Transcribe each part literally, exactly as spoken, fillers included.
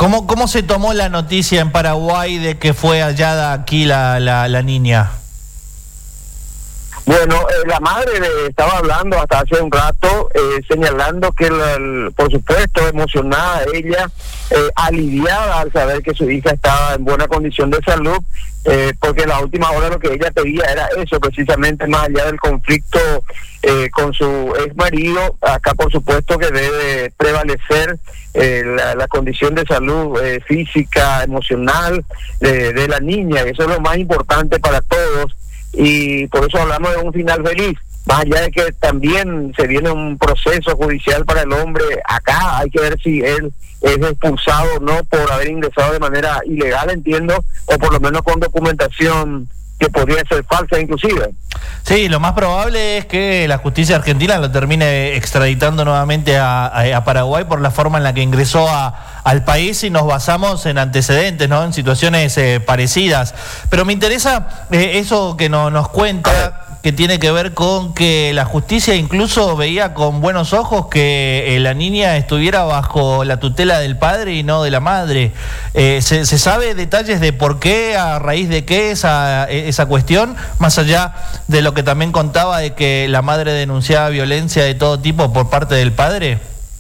¿Cómo, cómo se tomó la noticia en Paraguay de que fue hallada aquí la, la, la niña? Bueno, eh, la madre le estaba hablando hasta hace un rato, eh, señalando que, la, el, por supuesto, emocionada ella, eh, aliviada al saber que su hija estaba en buena condición de salud, eh, porque en la última hora lo que ella pedía era eso, precisamente más allá del conflicto eh, con su ex marido. Acá, por supuesto, que debe prevalecer eh, la, la condición de salud eh, física, emocional de, de la niña, y eso es lo más importante para todos. Y por eso hablamos de un final feliz, más allá de que también se viene un proceso judicial para el hombre. Acá hay que ver si él es expulsado o no por haber ingresado de manera ilegal, entiendo, o por lo menos con documentación que podría ser falsa inclusive. Sí, lo más probable es que la justicia argentina lo termine extraditando nuevamente a, a, a Paraguay por la forma en la que ingresó a, al país, y nos basamos en antecedentes, ¿no? En situaciones eh, parecidas. Pero me interesa eh, eso que no, nos cuenta, que tiene que ver con que la justicia incluso veía con buenos ojos que eh, la niña estuviera bajo la tutela del padre y no de la madre. Eh, ¿se, ¿Se sabe detalles de por qué, a raíz de qué esa, esa cuestión? Más allá de lo que también contaba de que la madre denunciaba violencia de todo tipo por parte del padre.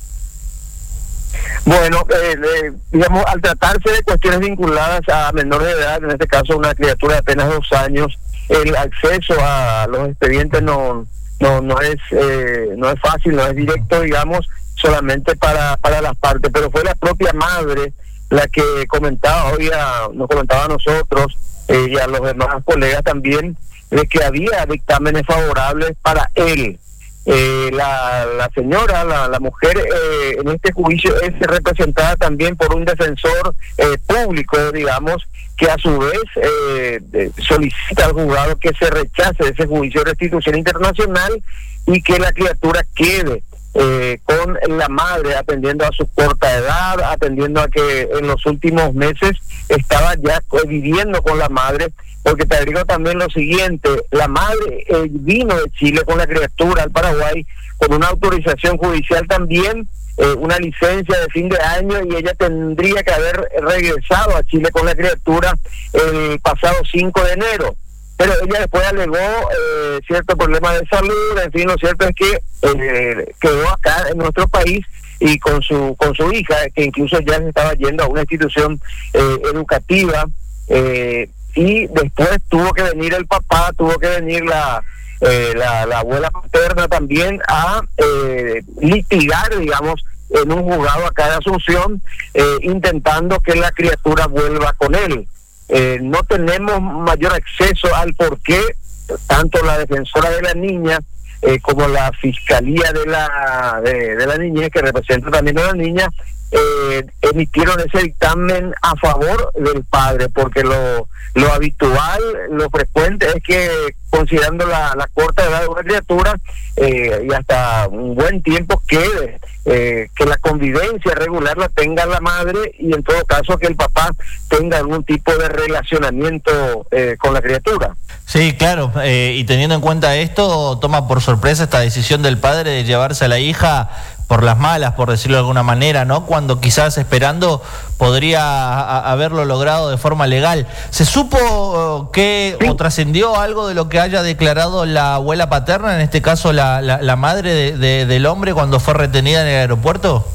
Bueno, eh, eh, digamos, al tratarse de cuestiones vinculadas a menores de edad, en este caso una criatura de apenas dos años, el acceso a los expedientes no no no es eh, no es fácil, no es directo, digamos, solamente para para las partes, pero fue la propia madre la que comentaba hoy a, nos comentaba a nosotros eh, y a los demás colegas también, de que había dictámenes favorables para él. Eh, la, la señora, la, la mujer eh, en este juicio es representada también por un defensor eh, público, digamos, que a su vez eh, solicita al juzgado que se rechace ese juicio de restitución internacional y que la criatura quede eh, con la madre, atendiendo a su corta edad, atendiendo a que en los últimos meses estaba ya viviendo con la madre. Porque te digo también lo siguiente, la madre eh, vino de Chile con la criatura al Paraguay con una autorización judicial también, eh, una licencia de fin de año, y ella tendría que haber regresado a Chile con la criatura el pasado cinco de enero. Pero ella después alegó eh, cierto problema de salud, en fin, lo cierto es que eh, quedó acá en nuestro país y con su con su hija, que incluso ya se estaba yendo a una institución eh, educativa, eh, y después tuvo que venir el papá, tuvo que venir la eh, la, la abuela paterna también a eh, litigar, digamos, en un juzgado acá de Asunción, eh, intentando que la criatura vuelva con él. Eh, no tenemos mayor acceso al por qué tanto la defensora de la niña eh, como la fiscalía de la de, de la niñez, que representa también a la niña, eh, emitieron ese dictamen a favor del padre, porque lo lo habitual, lo frecuente es que, considerando la, la corta edad de una criatura eh, y hasta un buen tiempo, quede eh, que la convivencia regular la tenga la madre, y en todo caso que el papá tenga algún tipo de relacionamiento eh, con la criatura. Sí, claro, eh, y teniendo en cuenta esto, toma por sorpresa esta decisión del padre de llevarse a la hija por las malas, por decirlo de alguna manera, ¿no? Cuando quizás esperando podría a, haberlo logrado de forma legal. ¿Se supo que sí, o trascendió algo de lo que haya declarado la abuela paterna, en este caso la, la, la madre de, de, del hombre, cuando fue retenida en el aeropuerto?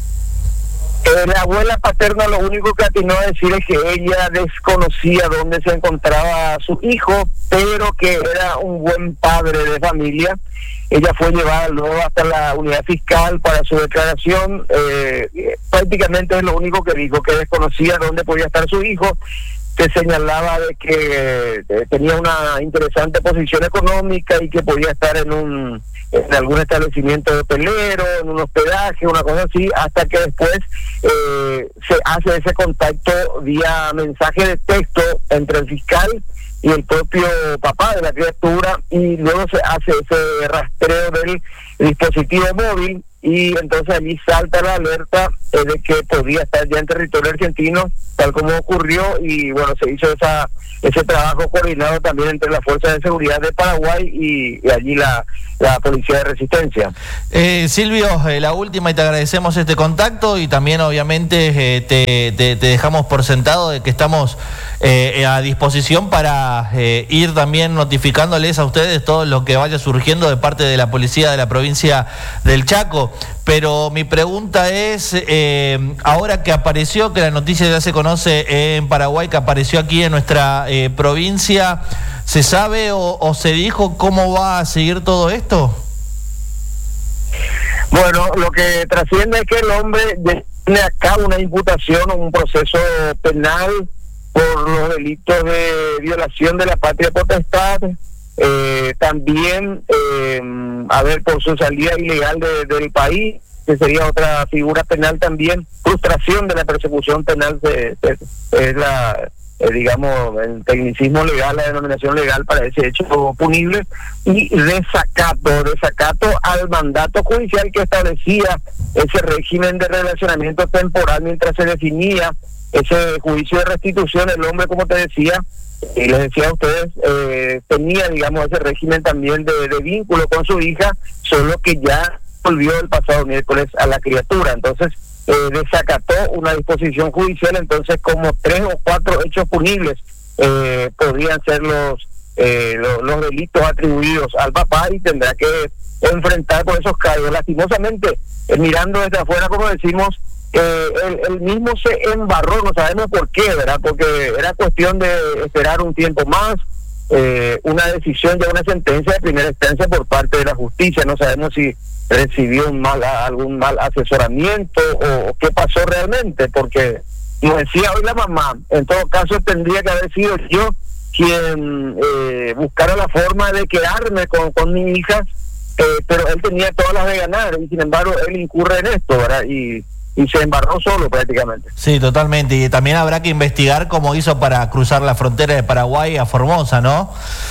Eh, la abuela paterna lo único que atinó a decir es que ella desconocía dónde se encontraba su hijo, pero que era un buen padre de familia. Ella fue llevada luego hasta la unidad fiscal para su declaración. Eh, prácticamente es lo único que dijo, que desconocía dónde podía estar su hijo, que señalaba de que eh, tenía una interesante posición económica y que podía estar en un en algún establecimiento hotelero, en un hospedaje, una cosa así, hasta que después eh, se hace ese contacto vía mensaje de texto entre el fiscal y el propio papá de la criatura, y luego se hace ese rastreo del dispositivo móvil, y entonces allí salta la alerta eh, de que podía estar ya en territorio argentino, tal como ocurrió, y bueno, se hizo esa ese trabajo coordinado también entre las fuerzas de seguridad de Paraguay y, y allí la, la Policía de Resistencia. Eh, Silvio, eh, la última, y te agradecemos este contacto, y también obviamente eh, te, te, te dejamos por sentado de que estamos eh, a disposición para eh, ir también notificándoles a ustedes todo lo que vaya surgiendo de parte de la Policía de la provincia del Chaco. Pero mi pregunta es, eh, ahora que apareció, que la noticia ya se conoce en Paraguay, que apareció aquí en nuestra eh, provincia, ¿se sabe o, o se dijo cómo va a seguir todo esto? Bueno, lo que trasciende es que el hombre tiene a cabo una imputación o un proceso penal por los delitos de violación de la patria potestad, eh, también, eh, a ver, por su salida ilegal de, del país, que sería otra figura penal también, frustración de la persecución penal, se, se, es la... Eh, digamos, el tecnicismo legal, la denominación legal para ese hecho punible, y desacato, desacato al mandato judicial que establecía ese régimen de relacionamiento temporal mientras se definía ese juicio de restitución. El hombre, como te decía, y les decía a ustedes, eh, tenía, digamos, ese régimen también de, de vínculo con su hija, solo que ya volvió el pasado miércoles a la criatura. Entonces, Eh, desacató una disposición judicial, entonces como tres o cuatro hechos punibles eh, podrían ser los, eh, los los delitos atribuidos al papá, y tendrá que enfrentar por esos cargos. Lastimosamente, eh, mirando desde afuera, como decimos, eh, él, él mismo se embarró, no sabemos por qué, ¿verdad? Porque era cuestión de esperar un tiempo más, eh, una decisión, ya una sentencia de primera instancia por parte de la justicia. No sabemos si recibió un mal algún mal asesoramiento o, o qué pasó realmente, porque, como decía hoy la mamá, en todo caso tendría que haber sido yo quien eh, buscara la forma de quedarme con, con mi hija, eh, pero él tenía todas las de ganar, y sin embargo él incurre en esto, ¿verdad? Y, y se embarró solo prácticamente. Sí, totalmente, y también habrá que investigar cómo hizo para cruzar la frontera de Paraguay a Formosa, ¿no?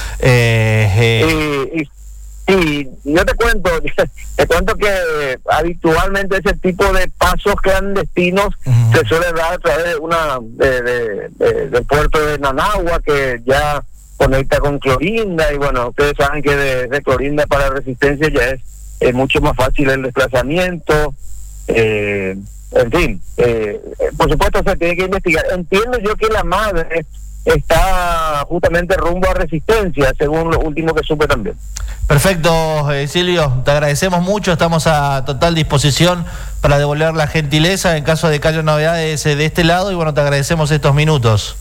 Eh, eh... Y, y, Y yo te cuento, te cuento que habitualmente ese tipo de pasos clandestinos uh-huh. se suele dar a través de una de, de, de, del puerto de Nanagua, que ya conecta con Clorinda, y bueno, ustedes saben que de, de Clorinda para Resistencia ya es, es mucho más fácil el desplazamiento, eh, en fin, eh, por supuesto se tiene que investigar. Entiendo yo que la madre está justamente rumbo a Resistencia, según lo último que supe también. Perfecto, eh, Silvio, te agradecemos mucho, estamos a total disposición para devolver la gentileza en caso de que haya novedades de este lado, y bueno, te agradecemos estos minutos.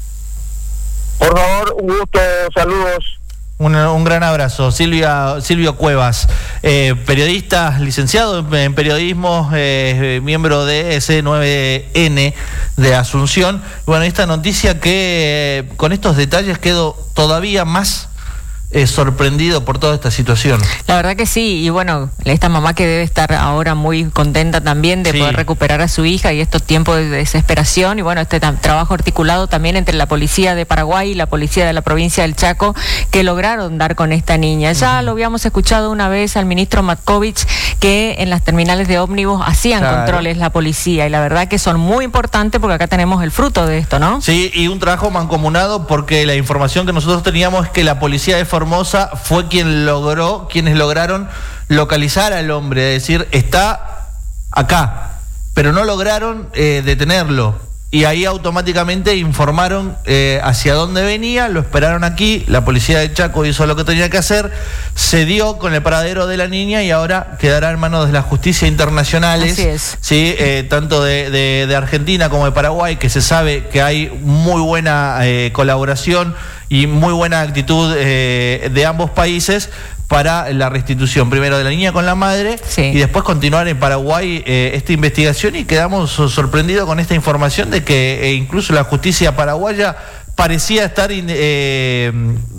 Por favor, un gusto, saludos. Un, un gran abrazo. Silvia, Silvio Cuevas, eh, periodista, licenciado en periodismo, eh, miembro de C nueve N de Asunción. Bueno, esta noticia que eh, con estos detalles quedo todavía más Eh, sorprendido por toda esta situación. La verdad que sí, y bueno, esta mamá que debe estar ahora muy contenta también de sí. poder recuperar a su hija, y estos tiempos de desesperación, y bueno, este trabajo articulado también entre la Policía de Paraguay y la Policía de la provincia del Chaco, que lograron dar con esta niña. Ya uh-huh. lo habíamos escuchado una vez al ministro Matkovich, que en las terminales de ómnibus hacían claro. controles la policía, y la verdad que son muy importantes, porque acá tenemos el fruto de esto, ¿no? Sí, y un trabajo mancomunado, porque la información que nosotros teníamos es que la policía de Formosa fue quien logró, quienes lograron localizar al hombre, es decir, está acá, pero no lograron eh, detenerlo, y ahí automáticamente informaron eh, hacia dónde venía, lo esperaron aquí, la policía de Chaco hizo lo que tenía que hacer, se dio con el paradero de la niña, y ahora quedará en manos de la justicia internacionales. Así es. Sí, eh, tanto de, de, de Argentina como de Paraguay, que se sabe que hay muy buena eh, colaboración y muy buena actitud eh, de ambos países para la restitución, primero de la niña con la madre, sí. y después continuar en Paraguay eh, esta investigación, y quedamos sorprendidos con esta información de que eh, incluso la justicia paraguaya parecía estar in, eh,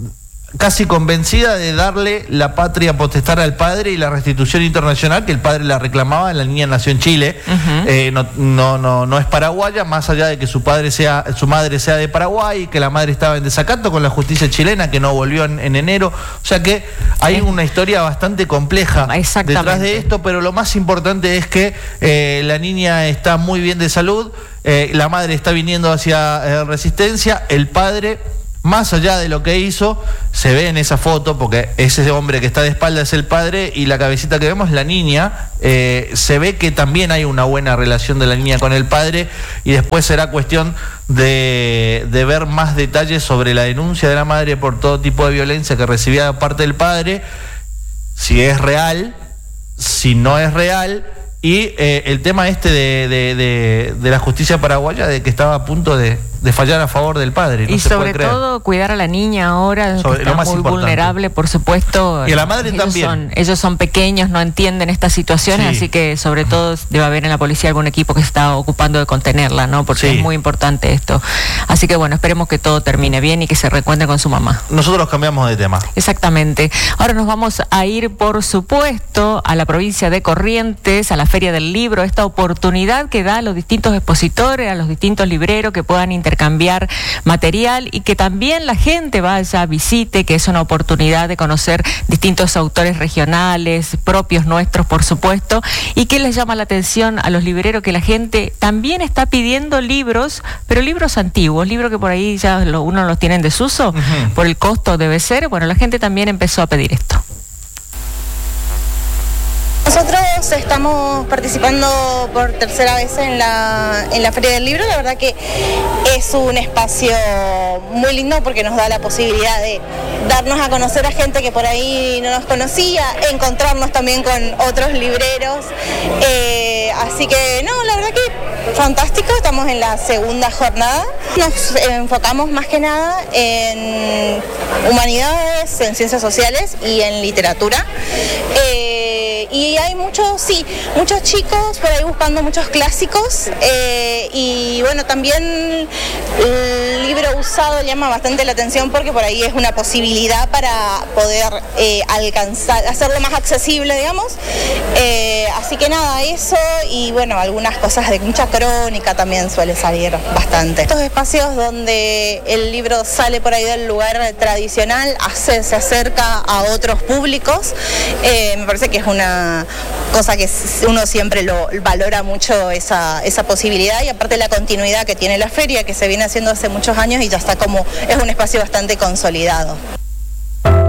casi convencida de darle la patria potestad al padre y la restitución internacional que el padre la reclamaba. La niña nació en Chile, uh-huh. eh, no, no, no, no es paraguaya, más allá de que su padre sea, su madre sea de Paraguay, que la madre estaba en desacato con la justicia chilena, que no volvió en, en enero. O sea que hay eh. una historia bastante compleja detrás de esto, pero lo más importante es que eh, la niña está muy bien de salud, eh, la madre está viniendo hacia eh, Resistencia, el padre, más allá de lo que hizo, se ve en esa foto, porque ese hombre que está de espalda es el padre y la cabecita que vemos es la niña. Eh, se ve que también hay una buena relación de la niña con el padre, y después será cuestión de, de ver más detalles sobre la denuncia de la madre por todo tipo de violencia que recibía de parte del padre, si es real, si no es real. Y eh, el tema este de, de, de, de la justicia paraguaya, de que estaba a punto de, de fallar a favor del padre. No y se sobre puede todo cuidar a la niña ahora, sobre, que está muy importante. Vulnerable, por supuesto. Y a la madre ellos también. Son, ellos son pequeños, no entienden estas situaciones, sí. Así que sobre todo debe haber en la policía algún equipo que está ocupando de contenerla, ¿no? Porque sí. Es muy importante esto. Así que bueno, esperemos que todo termine bien y que se reencuentre con su mamá. Nosotros cambiamos de tema. Exactamente. Ahora nos vamos a ir, por supuesto, a la provincia de Corrientes, a la Feria del Libro, esta oportunidad que da a los distintos expositores, a los distintos libreros que puedan intercambiar material y que también la gente vaya, visite, que es una oportunidad de conocer distintos autores regionales, propios nuestros, por supuesto, y que les llama la atención a los libreros que la gente también está pidiendo libros, pero libros antiguos, libros que por ahí ya lo, uno los tiene en desuso, uh-huh. Por el costo debe ser. Bueno, la gente también empezó a pedir esto. Nosotros estamos participando por tercera vez en la, en la Feria del Libro. La verdad que es un espacio muy lindo porque nos da la posibilidad de darnos a conocer a gente que por ahí no nos conocía, encontrarnos también con otros libreros. Eh, así que no, la verdad que fantástico, estamos en la segunda jornada. Nos enfocamos más que nada en humanidades, en ciencias sociales y en literatura. Eh, y hay muchos, sí, muchos chicos por ahí buscando muchos clásicos, eh, y bueno, también el libro usado llama bastante la atención porque por ahí es una posibilidad para poder eh, alcanzar, hacerlo más accesible, digamos. Eh, así que nada, eso y bueno, algunas cosas de mucha crónica también suele salir bastante. Estos espacios donde el libro sale por ahí del lugar tradicional, hace, se acerca a otros públicos, eh, me parece que es una cosa que uno siempre lo valora mucho, esa, esa posibilidad, y aparte la continuidad que tiene la feria, que se viene haciendo hace muchos años y ya está como, es un espacio bastante consolidado.